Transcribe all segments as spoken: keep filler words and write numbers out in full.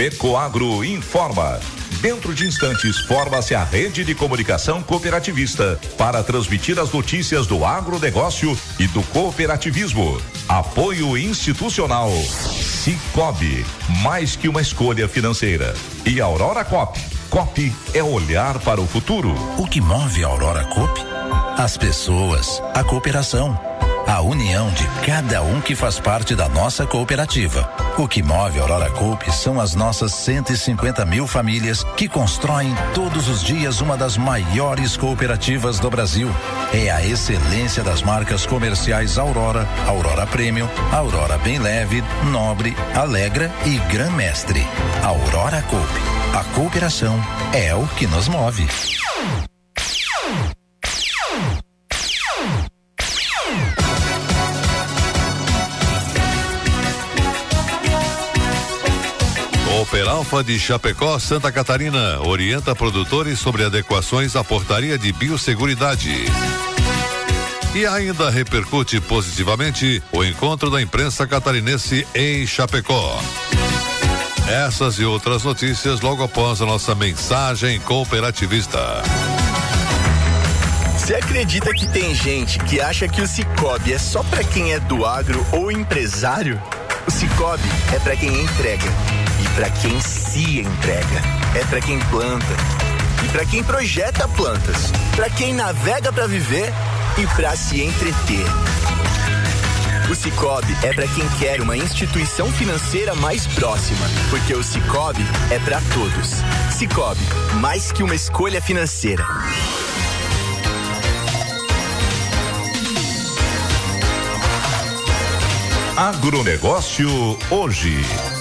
Fecoagro informa. Dentro de instantes, forma-se a rede de comunicação cooperativista para transmitir as notícias do agronegócio e do cooperativismo. Apoio institucional. Cicobi, mais que uma escolha financeira. E Aurora Coop. Coop é olhar para o futuro. O que move a Aurora Coop? As pessoas, a cooperação, a união de cada um que faz parte da nossa cooperativa. O que move a Aurora Coop são as nossas cento e cinquenta mil famílias que constroem todos os dias uma das maiores cooperativas do Brasil. É a excelência das marcas comerciais Aurora, Aurora Premium, Aurora Bem Leve, Nobre, Alegra e Gran Mestre. Aurora Coop. A cooperação é o que nos move. Cooperalfa de Chapecó, Santa Catarina, orienta produtores sobre adequações à portaria de biosseguridade. E ainda repercute positivamente o encontro da imprensa catarinense em Chapecó. Essas e outras notícias logo após a nossa mensagem cooperativista. Você acredita que tem gente que acha que o Cicobi é só pra quem é do agro ou empresário? O Cicobi é pra quem entrega e pra quem se entrega. É pra quem planta e pra quem projeta plantas, pra quem navega pra viver e pra se entreter. O Cicobi é para quem quer uma instituição financeira mais próxima, porque o Cicobi é para todos. Cicobi, mais que uma escolha financeira. Agronegócio hoje.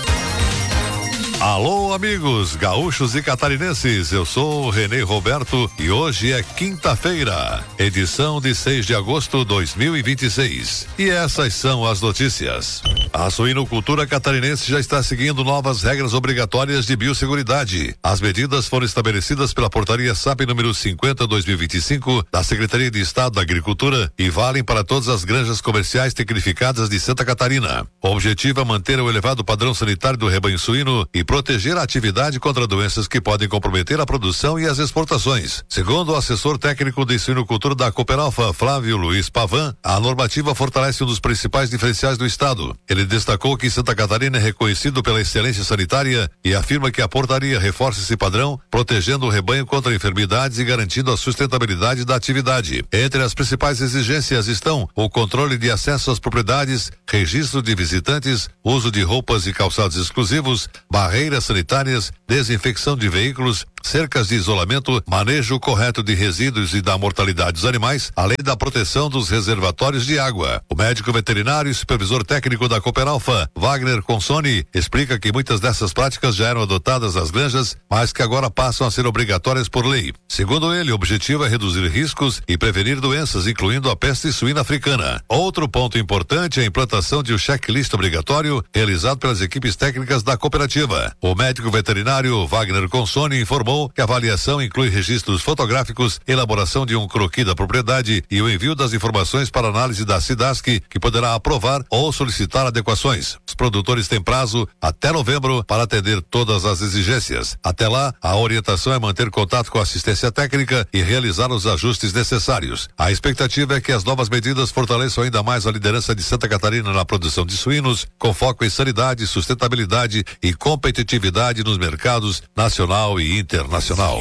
Alô, amigos gaúchos e catarinenses, eu sou o Renê Roberto e hoje é quinta-feira, edição de seis de agosto de dois mil e vinte e seis. E essas são as notícias. A suinocultura catarinense já está seguindo novas regras obrigatórias de biosseguridade. As medidas foram estabelecidas pela portaria S A P número cinquenta dois mil e vinte e cinco da Secretaria de Estado da Agricultura e valem para todas as granjas comerciais tecnificadas de Santa Catarina. O objetivo é manter o elevado padrão sanitário do rebanho suíno e proteger a atividade contra doenças que podem comprometer a produção e as exportações. Segundo o assessor técnico de suinocultura da Cooperalfa, Flávio Luiz Pavan, a normativa fortalece um dos principais diferenciais do estado. Ele destacou que Santa Catarina é reconhecido pela excelência sanitária e afirma que a portaria reforça esse padrão, protegendo o rebanho contra enfermidades e garantindo a sustentabilidade da atividade. Entre as principais exigências estão o controle de acesso às propriedades, registro de visitantes, uso de roupas e calçados exclusivos, barreiras sanitárias, desinfecção de veículos, cercas de isolamento, manejo correto de resíduos e da mortalidade dos animais, além da proteção dos reservatórios de água. O médico veterinário e supervisor técnico da Cooperalfa, Wagner Consoni, explica que muitas dessas práticas já eram adotadas nas granjas, mas que agora passam a ser obrigatórias por lei. Segundo ele, o objetivo é reduzir riscos e prevenir doenças, incluindo a peste suína africana. Outro ponto importante é a implantação de um checklist obrigatório realizado pelas equipes técnicas da cooperativa. O médico veterinário Wagner Consoni informou que a avaliação inclui registros fotográficos, elaboração de um croquis da propriedade e o envio das informações para análise da SIDASC, que poderá aprovar ou solicitar adequações. Os produtores têm prazo até novembro para atender todas as exigências. Até lá, a orientação é manter contato com a assistência técnica e realizar os ajustes necessários. A expectativa é que as novas medidas fortaleçam ainda mais a liderança de Santa Catarina na produção de suínos, com foco em sanidade, sustentabilidade e competitividade nos mercados nacional e internacional. Nacional.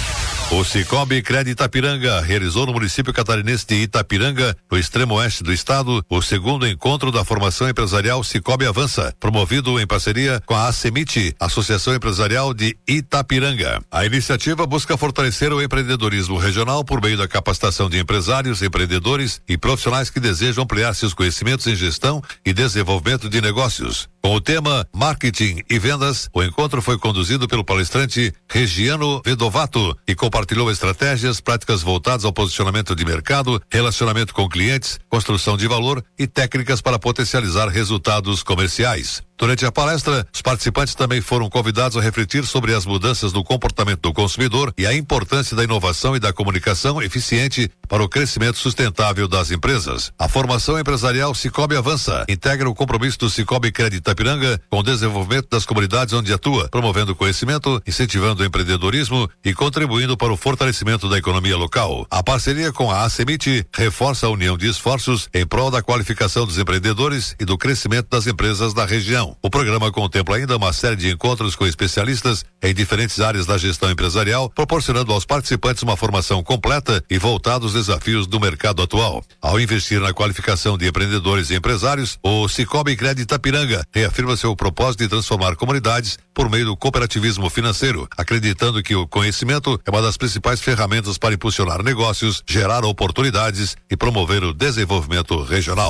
O Cicobi Cred Itapiranga realizou no município catarinense de Itapiranga, no extremo oeste do estado, o segundo encontro da formação empresarial Cicobi Avança, promovido em parceria com a ACEMIT, Associação Empresarial de Itapiranga. A iniciativa busca fortalecer o empreendedorismo regional por meio da capacitação de empresários, empreendedores e profissionais que desejam ampliar seus conhecimentos em gestão e desenvolvimento de negócios. Com o tema Marketing e Vendas, o encontro foi conduzido pelo palestrante Regiano Vedovato e compartilhou estratégias, práticas voltadas ao posicionamento de mercado, relacionamento com clientes, construção de valor e técnicas para potencializar resultados comerciais. Durante a palestra, os participantes também foram convidados a refletir sobre as mudanças no comportamento do consumidor e a importância da inovação e da comunicação eficiente para o crescimento sustentável das empresas. A formação empresarial Sicoob Avança integra o compromisso do Sicoob Crédito Itapiranga com o desenvolvimento das comunidades onde atua, promovendo conhecimento, incentivando o empreendedorismo e contribuindo para o fortalecimento da economia local. A parceria com a ACEMIT reforça a união de esforços em prol da qualificação dos empreendedores e do crescimento das empresas da região. O programa contempla ainda uma série de encontros com especialistas em diferentes áreas da gestão empresarial, proporcionando aos participantes uma formação completa e voltada aos desafios do mercado atual. Ao investir na qualificação de empreendedores e empresários, o Sicoob Crédito Itapiranga reafirma seu propósito de transformar comunidades por meio do cooperativismo financeiro, acreditando que o conhecimento é uma das principais ferramentas para impulsionar negócios, gerar oportunidades e promover o desenvolvimento regional.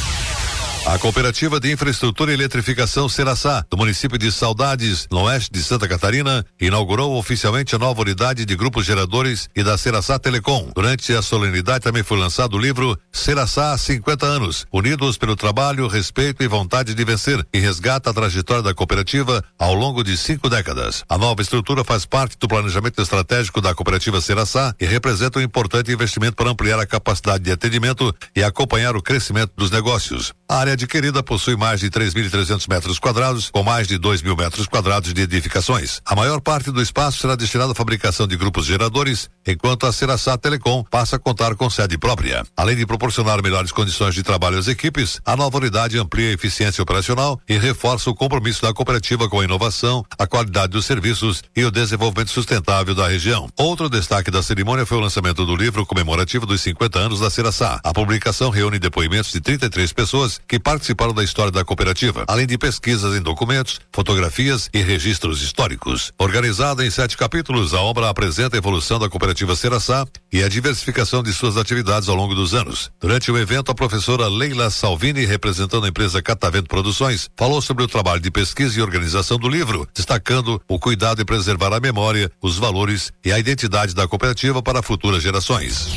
A Cooperativa de Infraestrutura e Eletrificação Ceraçá, do município de Saudades, no oeste de Santa Catarina, inaugurou oficialmente a nova unidade de grupos geradores e da Ceraçá Telecom. Durante a solenidade também foi lançado o livro Ceraçá cinquenta anos, unidos pelo trabalho, respeito e vontade de vencer, e resgata a trajetória da cooperativa ao longo de cinco décadas. A nova estrutura faz parte do planejamento estratégico da Cooperativa Ceraçá e representa um importante investimento para ampliar a capacidade de atendimento e acompanhar o crescimento dos negócios. A área adquirida possui mais de três mil e trezentos metros quadrados, com mais de dois mil metros quadrados de edificações. A maior parte do espaço será destinada à fabricação de grupos geradores, enquanto a Ceraçá Telecom passa a contar com sede própria. Além de proporcionar melhores condições de trabalho às equipes, a nova unidade amplia a eficiência operacional e reforça o compromisso da cooperativa com a inovação, a qualidade dos serviços e o desenvolvimento sustentável da região. Outro destaque da cerimônia foi o lançamento do livro comemorativo dos cinquenta anos da Ceraçá. A publicação reúne depoimentos de trinta e três pessoas que participaram da história da cooperativa, além de pesquisas em documentos, fotografias e registros históricos. Organizada em sete capítulos, a obra apresenta a evolução da cooperativa Ceraçá e a diversificação de suas atividades ao longo dos anos. Durante o evento, a professora Leila Salvini, representando a empresa Catavento Produções, falou sobre o trabalho de pesquisa e organização do livro, destacando o cuidado em preservar a memória, os valores e a identidade da cooperativa para futuras gerações.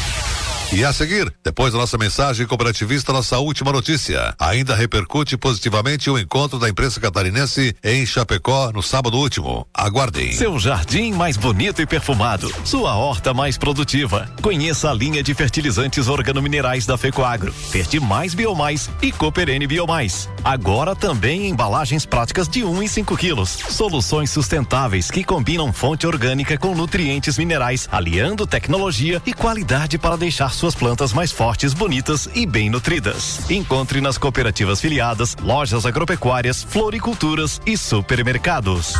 E a seguir, depois da nossa mensagem cooperativista, nossa última notícia. Ainda repercute positivamente o encontro da imprensa catarinense em Chapecó no sábado último. Aguardem. Seu jardim mais bonito e perfumado. Sua horta mais produtiva. Conheça a linha de fertilizantes organominerais da Fecoagro. Fertimais Biomais e Cooperene Biomais. Agora também em embalagens práticas de um e cinco quilos. Soluções sustentáveis que combinam fonte orgânica com nutrientes minerais, aliando tecnologia e qualidade para deixar suas plantas mais fortes, bonitas e bem nutridas. Encontre nas cooperativas filiadas, lojas agropecuárias, floriculturas e supermercados.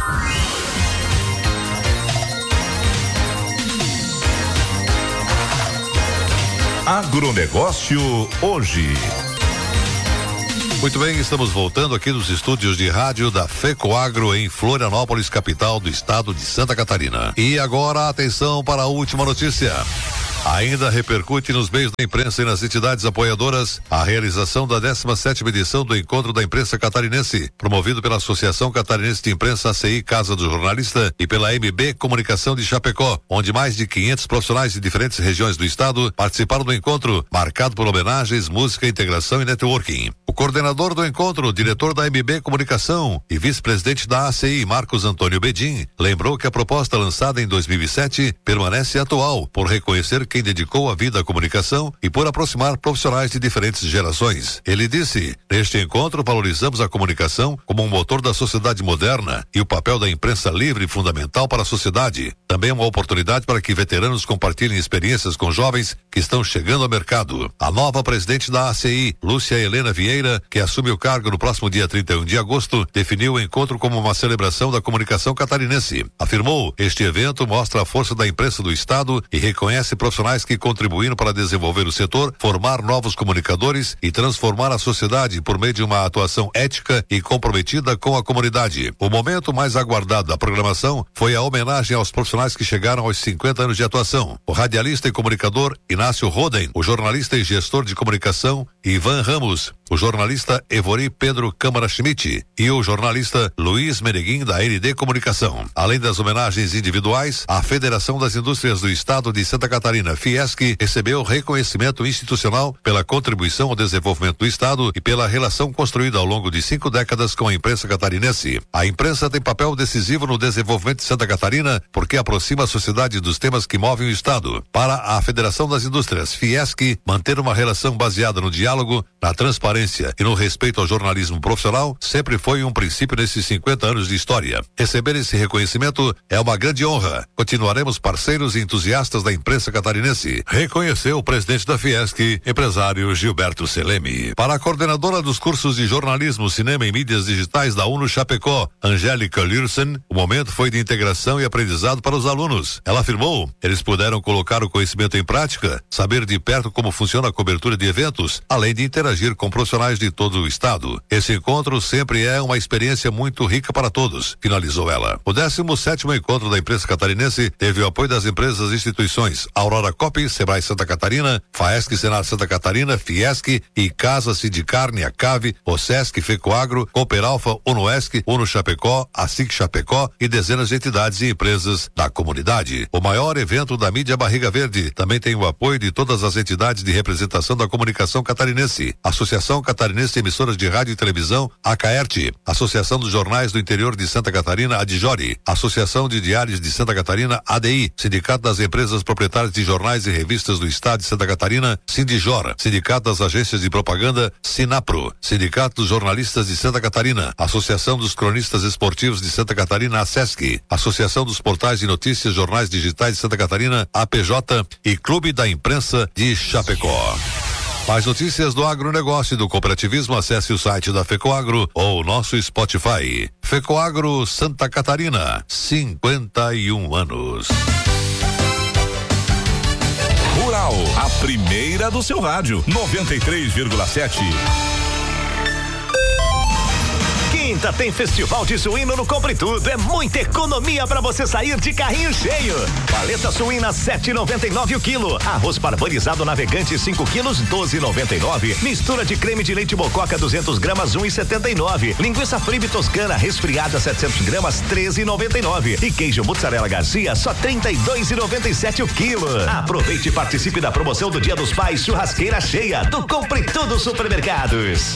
Agronegócio hoje. Muito bem, estamos voltando aqui dos estúdios de rádio da Fecoagro em Florianópolis, capital do estado de Santa Catarina. E agora, atenção para a última notícia. Ainda repercute nos meios da imprensa e nas entidades apoiadoras a realização da décima sétima edição do Encontro da Imprensa Catarinense, promovido pela Associação Catarinense de Imprensa A C I Casa do Jornalista e pela M B Comunicação de Chapecó, onde mais de quinhentos profissionais de diferentes regiões do estado participaram do encontro, marcado por homenagens, música, integração e networking. O coordenador do encontro, o diretor da M B Comunicação e vice-presidente da A C I, Marcos Antônio Bedin, lembrou que a proposta lançada em dois mil e sete permanece atual, por reconhecer quem dedicou a vida à comunicação e por aproximar profissionais de diferentes gerações. Ele disse: neste encontro valorizamos a comunicação como um motor da sociedade moderna e o papel da imprensa livre fundamental para a sociedade. Também é uma oportunidade para que veteranos compartilhem experiências com jovens que estão chegando ao mercado. A nova presidente da A C I, Lúcia Helena Vieira, que assume o cargo no próximo dia trinta e um de agosto, definiu o encontro como uma celebração da comunicação catarinense. Afirmou: este evento mostra a força da imprensa do estado e reconhece profissionais que contribuíram para desenvolver o setor, formar novos comunicadores e transformar a sociedade por meio de uma atuação ética e comprometida com a comunidade. O momento mais aguardado da programação foi a homenagem aos profissionais que chegaram aos cinquenta anos de atuação. O radialista e comunicador Inácio Roden, o jornalista e gestor de comunicação Ivan Ramos, o jornalista Evori Pedro Câmara Schmidt e o jornalista Luiz Meneguin da N D Comunicação. Além das homenagens individuais, a Federação das Indústrias do Estado de Santa Catarina, Fiesc, recebeu reconhecimento institucional pela contribuição ao desenvolvimento do Estado e pela relação construída ao longo de cinco décadas com a imprensa catarinense. A imprensa tem papel decisivo no desenvolvimento de Santa Catarina porque aproxima a sociedade dos temas que movem o Estado. Para a Federação das Indústrias, Fiesc, manter uma relação baseada no diálogo, na transparência e no respeito ao jornalismo profissional sempre foi um princípio nesses cinquenta anos de história. Receber esse reconhecimento é uma grande honra. Continuaremos parceiros e entusiastas da imprensa catarinense, reconheceu o presidente da Fiesc, empresário Gilberto Seleme. Para a coordenadora dos cursos de jornalismo, cinema e mídias digitais da UNO Chapecó, Angélica Lürsen, o momento foi de integração e aprendizado para os alunos. Ela afirmou, eles puderam colocar o conhecimento em prática, saber de perto como funciona a cobertura de eventos, além de interagir com profissionais de todo o estado. Esse encontro sempre é uma experiência muito rica para todos, finalizou ela. O décimo sétimo encontro da imprensa catarinense teve o apoio das empresas e instituições Aurora Copy, Sebrae Santa Catarina, Faesc Senar Santa Catarina, Fiesc e Casa Sindicarne, a Cave, Ocesc, Fecoagro, Cooperalfa, Unoesc, Uno Chapecó, a SIC Chapecó e dezenas de entidades e empresas da comunidade. O maior evento da mídia Barriga Verde também tem o apoio de todas as entidades de representação da comunicação catarinense, Associação Catarinense de Emissoras de Rádio e Televisão, ACAERT, Associação dos Jornais do Interior de Santa Catarina, ADJORI, Associação de Diários de Santa Catarina, A D I, Sindicato das Empresas Proprietárias de Jornais e Revistas do Estado de Santa Catarina, Sindijor, Sindicato das Agências de Propaganda, Sinapro, Sindicato dos Jornalistas de Santa Catarina, Associação dos Cronistas Esportivos de Santa Catarina, ASESC, Associação dos Portais de Notícias Jornais Digitais de Santa Catarina, A P J e Clube da Imprensa de Chapecó. Mais notícias do agronegócio e do cooperativismo, acesse o site da Fecoagro ou o nosso Spotify. Fecoagro Santa Catarina, cinquenta e um anos. Rural, a primeira do seu rádio, noventa e três vírgula sete. Quinta tem Festival de Suíno no Compre Tudo. É muita economia para você sair de carrinho cheio. Paleta suína sete e noventa e nove o quilo. Arroz parboilizado navegante cinco quilos doze e noventa e nove. Mistura de creme de leite mococa duzentos gramas um e setenta e nove. Linguiça Fribe Toscana resfriada setecentos gramas treze e noventa e nove. E queijo mussarela Garcia só trinta e dois e noventa e sete o quilo. Aproveite e participe da promoção do Dia dos Pais churrasqueira cheia do Compre Tudo Supermercados.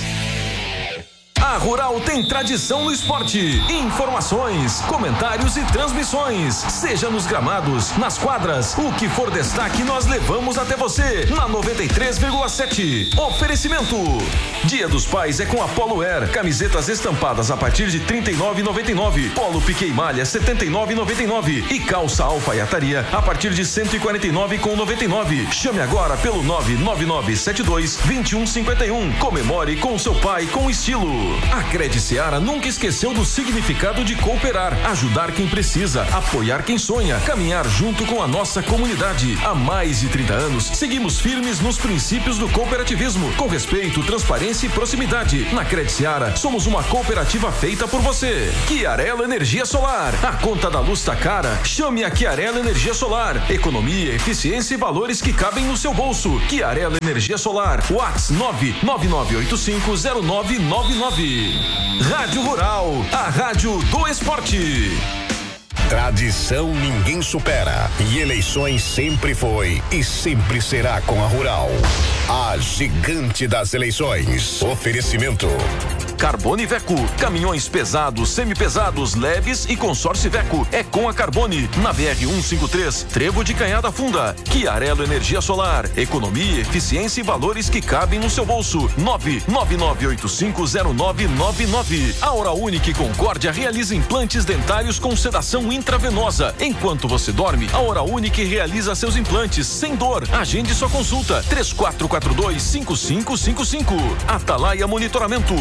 A Rural tem tradição no esporte, informações, comentários e transmissões, seja nos gramados, nas quadras, o que for destaque nós levamos até você, na noventa e três vírgula sete. Oferecimento: Dia dos Pais é com a Polo Air, camisetas estampadas a partir de trinta e nove e noventa e nove, Polo Piquet Malha setenta e nove e noventa e nove e calça alfaiataria a partir de cento e quarenta e nove e noventa e nove. Chame agora pelo nove nove nove sete dois dois um cinco um. Comemore com seu pai com estilo. A Cred Seara nunca esqueceu do significado de cooperar, ajudar quem precisa, apoiar quem sonha, caminhar junto com a nossa comunidade. Há mais de trinta anos, seguimos firmes nos princípios do cooperativismo, com respeito, transparência e proximidade. Na Cred Seara, somos uma cooperativa feita por você. Chiarello Energia Solar. A conta da luz tá cara? Chame a Chiarello Energia Solar. Economia, eficiência e valores que cabem no seu bolso. Chiarello Energia Solar. WhatsApp nove nove nove oito cinco zero nove nove nove. Rádio Rural, a rádio do esporte. Tradição ninguém supera e eleições sempre foi e sempre será com a Rural. A gigante das eleições. Oferecimento: Carbone Iveco, caminhões pesados, semipesados, leves e consórcio Iveco. É com a Carbone, na B R cento e cinquenta e três, Trevo de Canhada Funda. Chiarello Energia Solar, economia, eficiência e valores que cabem no seu bolso. nove nove nove oito cinco zero nove nove nove. A Oral Unique Concórdia realiza implantes dentários com sedação intravenosa. Enquanto você dorme, a Oral Unique realiza seus implantes sem dor. Agende sua consulta três quatro quatro dois cinco cinco cinco cinco. Atalaia Monitoramento. Aqui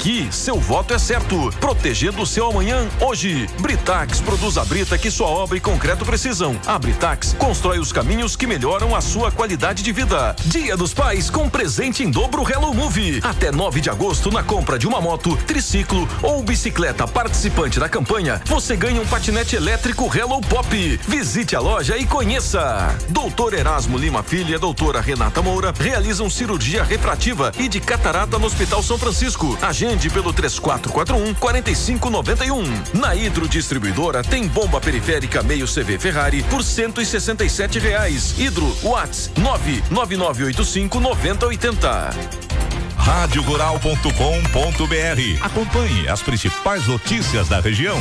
Aqui, seu voto é certo, protegendo o seu amanhã hoje. Britax produz a brita que sua obra e concreto precisam. A Britax constrói os caminhos que melhoram a sua qualidade de vida. Dia dos Pais com presente em dobro Hello Move. Até nove de agosto, na compra de uma moto, triciclo ou bicicleta participante da campanha, você ganha um patinete elétrico Hello Pop. Visite a loja e conheça. Doutor Erasmo Lima Filho e a doutora Renata Moura realizam cirurgia refrativa e de catarata no Hospital São Francisco. Agende pelo três quatro quatro um, quatro cinco nove um. Na Hidro Distribuidora tem bomba periférica meio C V Ferrari por cento e sessenta e sete reais. Hidro Whats nove nove nove oito cinco nove zero oito zero. rádio rural ponto com ponto br. Acompanhe as principais notícias da região.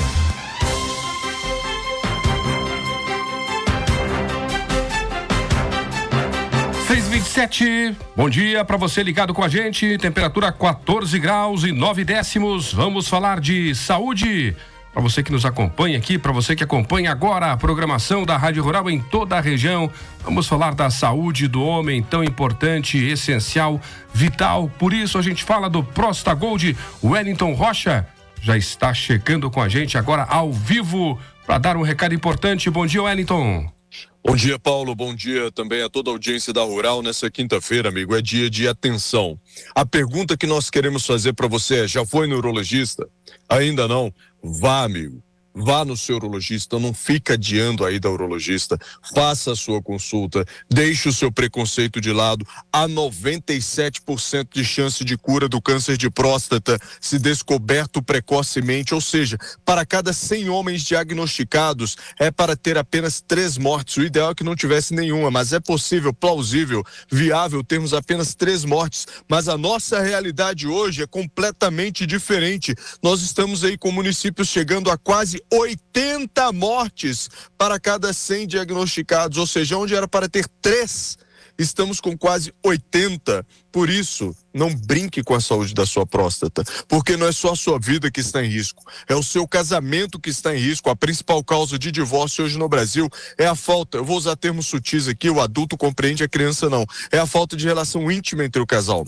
seis e vinte e sete, bom dia para você ligado com a gente, temperatura quatorze graus e nove décimos. Vamos falar de saúde para você que nos acompanha aqui, para você que acompanha agora a programação da Rádio Rural em toda a região. Vamos falar da saúde do homem, tão importante, essencial, vital. Por isso a gente fala do Prosta Gold. Wellington Rocha já está chegando com a gente agora ao vivo para dar um recado importante. Bom dia, Wellington. Bom dia, Paulo. Bom dia também a toda a audiência da Rural. Nessa quinta-feira, amigo, é dia de atenção. A pergunta que nós queremos fazer para você é: já foi no urologista? Ainda não? Vá, amigo. Vá no seu urologista, não fica adiando aí da urologista, faça a sua consulta, deixe o seu preconceito de lado. Há noventa e sete por cento de chance de cura do câncer de próstata se descoberto precocemente, ou seja, para cada cem homens diagnosticados é para ter apenas três mortes. O ideal é que não tivesse nenhuma, mas é possível, plausível, viável termos apenas três mortes, mas a nossa realidade hoje é completamente diferente. Nós estamos aí com municípios chegando a quase oitenta mortes para cada cem diagnosticados, ou seja, onde era para ter três, estamos com quase oitenta. Por isso, não brinque com a saúde da sua próstata, porque não é só a sua vida que está em risco, é o seu casamento que está em risco. A principal causa de divórcio hoje no Brasil é a falta, eu vou usar termos sutis aqui, o adulto compreende, a criança não, é a falta de relação íntima entre o casal.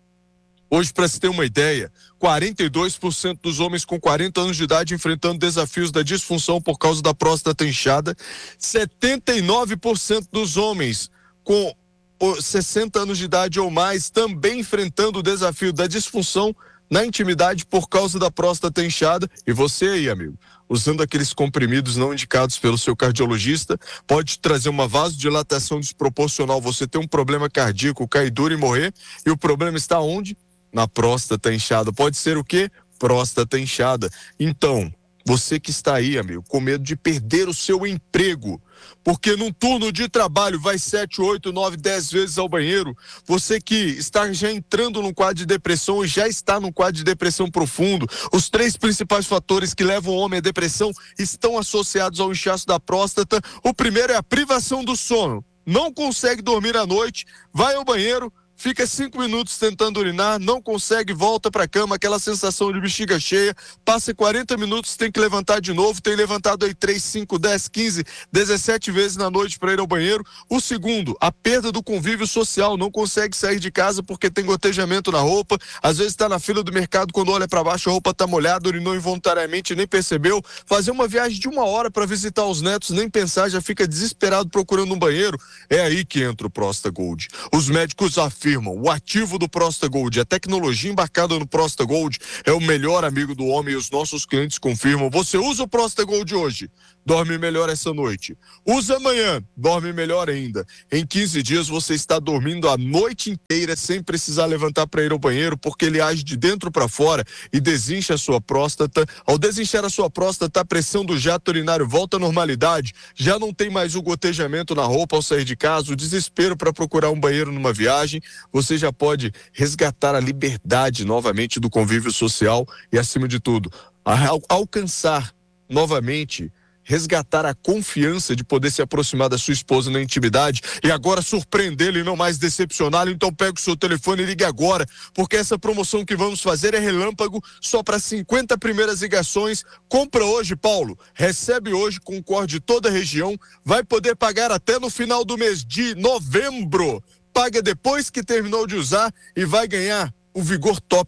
Hoje, para se ter uma ideia, quarenta e dois por cento dos homens com quarenta anos de idade enfrentando desafios da disfunção por causa da próstata inchada, setenta e nove por cento dos homens com sessenta anos de idade ou mais também enfrentando o desafio da disfunção na intimidade por causa da próstata inchada. E você aí, amigo, usando aqueles comprimidos não indicados pelo seu cardiologista, pode trazer uma vasodilatação desproporcional, você tem um problema cardíaco, cair duro e morrer, e o problema está onde? Na próstata inchada. Pode ser o quê? Próstata inchada. Então, você que está aí, amigo, com medo de perder o seu emprego, porque num turno de trabalho vai sete, oito, nove, dez vezes ao banheiro, você que está já entrando num quadro de depressão e já está num quadro de depressão profundo, os três principais fatores que levam o homem à depressão estão associados ao inchaço da próstata. O primeiro é a privação do sono. Não consegue dormir à noite, vai ao banheiro, fica cinco minutos tentando urinar, não consegue, volta para a cama, aquela sensação de bexiga cheia, passa quarenta minutos, tem que levantar de novo, tem levantado aí três, cinco, dez, quinze, dezessete vezes na noite para ir ao banheiro. O segundo, a perda do convívio social, não consegue sair de casa porque tem gotejamento na roupa, às vezes está na fila do mercado, quando olha para baixo a roupa está molhada, urinou involuntariamente, nem percebeu. Fazer uma viagem de uma hora para visitar os netos, nem pensar, já fica desesperado procurando um banheiro. É aí que entra o Prosta Gold. Os médicos afirmam: o ativo do Prosta Gold, a tecnologia embarcada no Prosta Gold é o melhor amigo do homem e os nossos clientes confirmam. Você usa o Prosta Gold hoje, dorme melhor essa noite. Usa amanhã, dorme melhor ainda. Em quinze dias você está dormindo a noite inteira sem precisar levantar para ir ao banheiro, porque ele age de dentro para fora e desincha a sua próstata. Ao desinchar a sua próstata, a pressão do jato urinário volta à normalidade, já não tem mais o gotejamento na roupa ao sair de casa, o desespero para procurar um banheiro numa viagem. Você já pode resgatar a liberdade novamente do convívio social e, acima de tudo, al- alcançar novamente, resgatar a confiança de poder se aproximar da sua esposa na intimidade e agora surpreendê-lo e não mais decepcioná-lo. Então pega o seu telefone e ligue agora, porque essa promoção que vamos fazer é relâmpago, só para cinquenta primeiras ligações. Compra hoje, Paulo, recebe hoje, concorde toda a região, vai poder pagar até no final do mês de novembro. Paga depois que terminou de usar e vai ganhar o Vigor Top,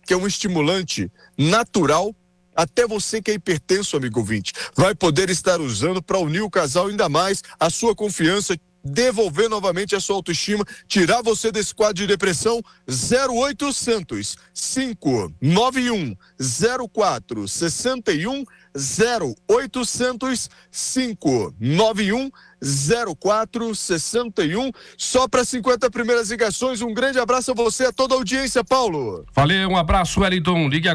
que é um estimulante natural. Até você que é hipertenso, amigo ouvinte, vai poder estar usando para unir o casal ainda mais, a sua confiança, devolver novamente a sua autoestima, tirar você desse quadro de depressão. Zero oitocentos, cinco nove um, zero quatro seis um, zero oitocentos, cinco nove um, zero quatro seis um. Só para cinquenta primeiras ligações. Um grande abraço a você, a toda a audiência, Paulo. Valeu, um abraço, Wellington. Ligue